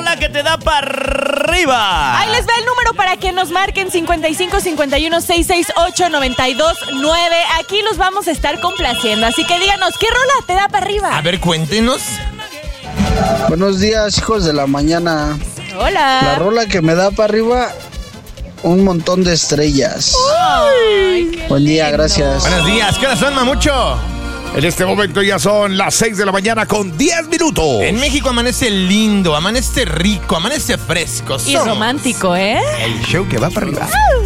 rola que te da para arriba. Ahí les va el número para que nos marquen 55 51 668 929. Aquí los vamos a estar complaciendo. Así que díganos, ¿qué rola te da para arriba? A ver, cuéntenos. Buenos días, hijos de la mañana. Hola. La rola que me da para arriba, un montón de estrellas. Ay, qué Buen día, lindo. gracias. Buenos días, ¿qué hora son, Mamucho? En este momento ya son las 6 de la mañana con 10 minutos. En México amanece lindo, amanece rico, amanece fresco. Y romántico, ¿eh? El show que va para arriba.